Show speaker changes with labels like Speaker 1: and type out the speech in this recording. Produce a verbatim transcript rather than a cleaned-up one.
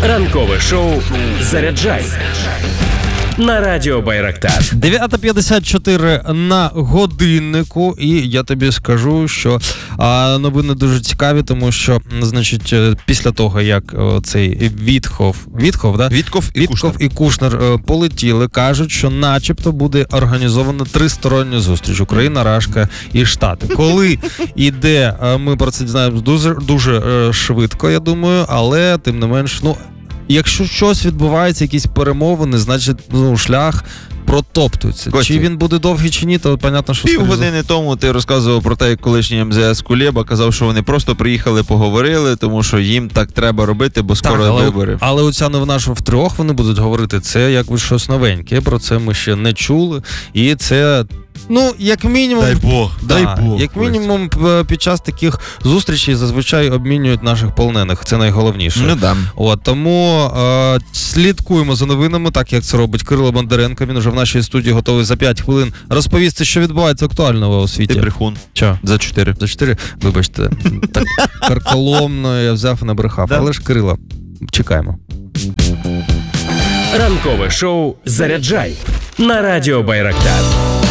Speaker 1: Ранкове шоу «Заряджай» на радіо Байрактар.
Speaker 2: дев'ята п'ятдесят чотири на годиннику, і я тобі скажу, що а, новини дуже цікаві, тому що, значить, після того, як о, цей Вітхов, Вітхов, да?
Speaker 3: Вітков і
Speaker 2: Вітков
Speaker 3: Кушнер.
Speaker 2: і Кушнер е, полетіли, кажуть, що начебто буде організована тристороння зустріч Україна, Рашка і Штати. Коли іде, е, ми про це дізнаємось дуже, дуже е, швидко, я думаю, але тим не менш, ну, якщо щось відбувається, якісь перемовини, значить, ну, шлях протоптується.
Speaker 3: Костя.
Speaker 2: Чи він буде довгий, чи ні, то понятно, що...
Speaker 3: Півгодини тому ти розказував про те, як колишній ем зе ес Кулеба казав, що вони просто приїхали, поговорили, тому що їм так треба робити, бо скоро
Speaker 2: так, але,
Speaker 3: вибори.
Speaker 2: але оця новина, що втрьох вони будуть говорити, це якби щось новеньке, про це ми ще не чули, і це... Ну, як мінімум,
Speaker 3: Дай Бог,
Speaker 2: да,
Speaker 3: дай Бог.
Speaker 2: як мінімум п- під час таких зустрічей зазвичай обмінюють наших полонених. Це найголовніше.
Speaker 3: Ну да.
Speaker 2: От, тому е, слідкуємо за новинами, так як це робить Кирило Бондаренко. Він вже в нашій студії готовий за п'ять хвилин розповісти, що відбувається актуального у світі.
Speaker 3: Ти брехун.
Speaker 2: Чо?
Speaker 3: За чотири.
Speaker 2: За чотири? Вибачте, так карколомно я взяв і набрехав.
Speaker 3: Да.
Speaker 2: Але ж, Кирило, чекаємо.
Speaker 1: Ранкове шоу «Заряджай» на радіо Байрактар.